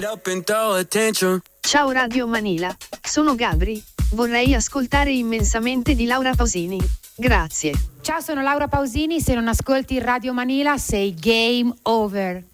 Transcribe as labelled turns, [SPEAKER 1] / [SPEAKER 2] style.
[SPEAKER 1] it up and throw attention.
[SPEAKER 2] Ciao Radio Manila, sono Gabri, vorrei ascoltare Immensamente di Laura Pausini. Grazie.
[SPEAKER 3] Ciao, sono Laura Pausini, se non ascolti Radio Manila sei game over.